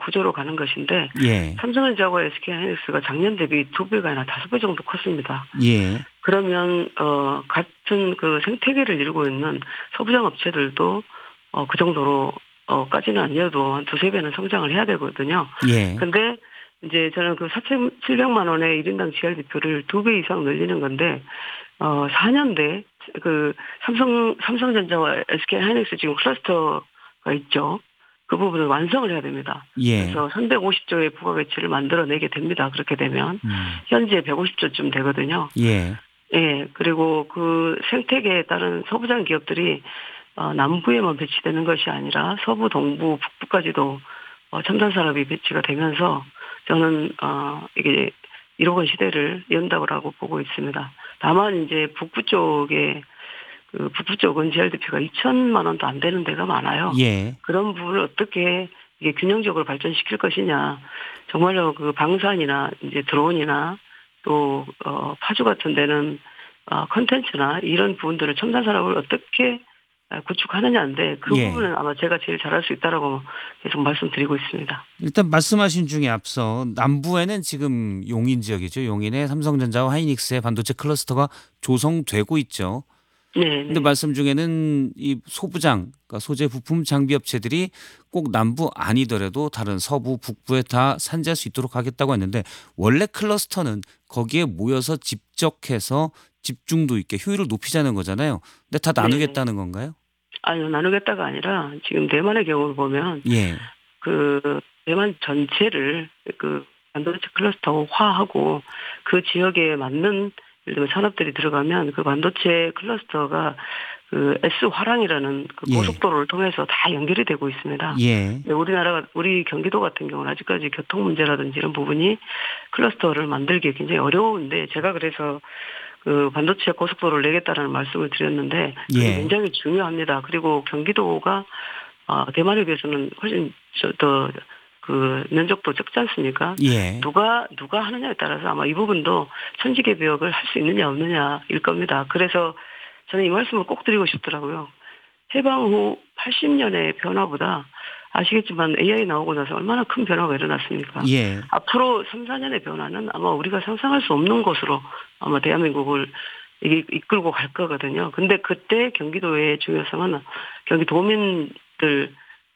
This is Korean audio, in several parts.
구조로 가는 것인데 예. 삼성전자와 SK하이닉스가 작년 대비 2배가 아니라 5배 정도 컸습니다. 예. 그러면 같은 그 생태계를 이루고 있는 소부장 업체들도 그 정도로 까지는 아니어도 한 2~3배는 성장을 해야 되거든요. 예. 근데 이제 저는 그 4,700만 원의 1인당 GRB표를 2배 이상 늘리는 건데 4년대 그 삼성전자와 SK하이닉스 지금 클러스터가 있죠. 그 부분을 완성을 해야 됩니다. 예. 그래서 350조의 부가가치를 만들어내게 됩니다. 그렇게 되면 현재 150조쯤 되거든요. 예. 예, 그리고 그 생태계에 따른 소부장 기업들이 남부에만 배치되는 것이 아니라 서부, 동부, 북부까지도 첨단 산업이 배치가 되면서 저는 이게 1억 원 시대를 연다고 보고 있습니다. 다만 이제 북부 쪽에 북부 쪽은 GRDP가 2천만 원도 안 되는 데가 많아요. 예. 그런 부분을 어떻게 이게 균형적으로 발전시킬 것이냐. 정말로 그 방산이나 이제 드론이나 또 파주 같은 데는 컨텐츠나 이런 부분들을 첨단 산업을 어떻게 구축하느냐인데 그 예. 부분은 아마 제가 제일 잘할 수 있다라고 계속 말씀드리고 있습니다. 일단 말씀하신 중에 앞서 남부에는 지금 용인 지역이죠. 용인에 삼성전자와 하이닉스의 반도체 클러스터가 조성되고 있죠. 네, 근데 네. 말씀 중에는 이 소부장, 그러니까 소재 부품 장비 업체들이 꼭 남부 아니더라도 다른 서부, 북부에 다 산재할 수 있도록 하겠다고 했는데 원래 클러스터는 거기에 모여서 집적해서 집중도 있게 효율을 높이자는 거잖아요. 근데 다 네. 나누겠다는 건가요? 아니요, 나누겠다가 아니라 지금 대만의 경우를 보면 예. 그 대만 전체를 그 반도체 클러스터화하고 그 지역에 맞는 예를 들면 산업들이 들어가면 그 반도체 클러스터가 그 S화랑이라는 그 예. 고속도로를 통해서 다 연결이 되고 있습니다. 예. 근데 우리 경기도 같은 경우는 아직까지 교통 문제라든지 이런 부분이 클러스터를 만들기 굉장히 어려운데 제가 그래서 그 반도체 고속도로를 내겠다라는 말씀을 드렸는데 그게 예. 굉장히 중요합니다. 그리고 경기도가 대만에 비해서는 훨씬 더 그 면적도 적지 않습니까? 예. 누가 하느냐에 따라서 아마 이 부분도 천지개벽을 할 수 있느냐 없느냐일 겁니다. 그래서 저는 이 말씀을 꼭 드리고 싶더라고요. 해방 후 80년의 변화보다 아시겠지만 AI 나오고 나서 얼마나 큰 변화가 일어났습니까? 예. 앞으로 3~4년의 변화는 아마 우리가 상상할 수 없는 것으로 아마 대한민국을 이끌고 갈 거거든요. 근데 그때 경기도의 중요성은 경기도민들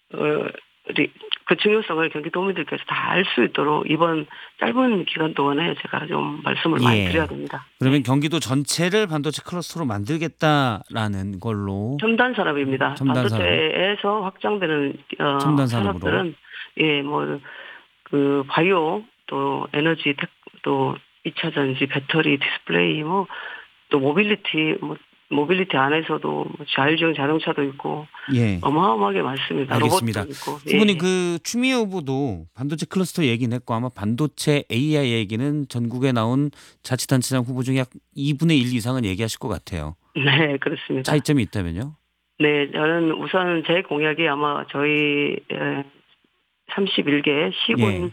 그 중요성을 경기도민들께서 다 알 수 있도록 이번 짧은 기간 동안에 제가 좀 말씀을 많이 드려야 예. 됩니다. 그러면 네. 경기도 전체를 반도체 클러스터로 만들겠다라는 걸로 첨단 산업입니다. 첨단 산업, 반도체에서 확장되는 첨단 산업으로. 산업들은 뭐 그 바이오 또 에너지 또 2차 전지 배터리 디스플레이 또 모빌리티 안에서도 자율주행 자동차도 있고 예. 어마어마하게 많습니다. 로봇도 알겠습니다. 있고. 후보님 예. 그 추미애 후보도 반도체 클러스터 얘기는 했고 아마 반도체 AI 얘기는 전국에 나온 자치단체장 후보 중에 약 2분의 1 이상은 얘기하실 것 같아요. 네, 그렇습니다. 차이점이 있다면요? 네, 저는 우선 제 공약이 아마 저희 31개 시군 예.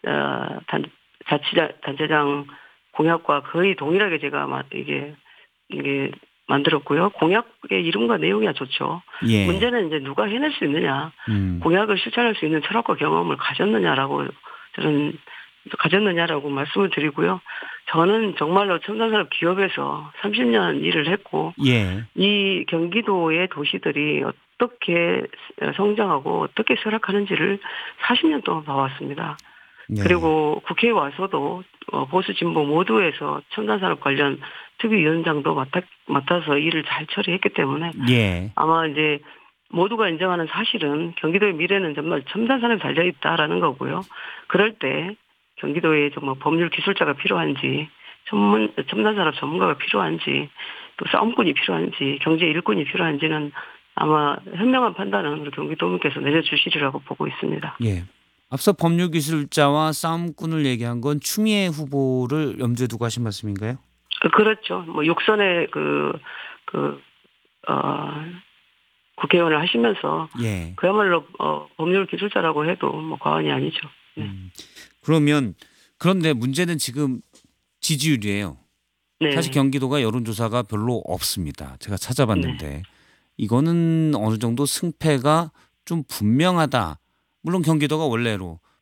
자치단체장 공약과 거의 동일하게 제가 아마 이게 만들었고요. 공약의 이름과 내용이야 좋죠. 예. 문제는 이제 누가 해낼 수 있느냐, 음. 공약을 실천할 수 있는 철학과 경험을 가졌느냐라고 말씀을 드리고요. 저는 정말로 첨단산업 기업에서 30년 일을 했고 예. 이 경기도의 도시들이 어떻게 성장하고 어떻게 쇠락하는지를 40년 동안 봐왔습니다. 네. 그리고 국회에 와서도 보수 진보 모두에서 첨단산업 관련 특위위원장도 맡아서 일을 잘 처리했기 때문에 예. 아마 이제 모두가 인정하는 사실은 경기도의 미래는 정말 첨단산업이 달려있다라는 거고요. 그럴 때 경기도에 정말 법률 기술자가 필요한지 첨단산업 전문가가 필요한지 또 싸움꾼이 필요한지 경제 일꾼이 필요한지는 아마 현명한 판단은 우리 경기도민께서 내려주시리라고 보고 있습니다. 예. 앞서 법률기술자와 싸움꾼을 얘기한 건 추미애 후보를 염두에 두고 하신 말씀인가요? 그렇죠. 육선의 국회의원을 하시면서 예. 그야말로 법률 기술자라고 해도 과언이 아니죠. 네. 그러면 그런데 문제는 지금 지지율이에요. 사실 네. 경기도가 여론조사가 별로 없습니다. 제가 네. 찾아봤는데 이거는 어느 정도 승패가 좀 분명하다. 물론 경기도가 원래로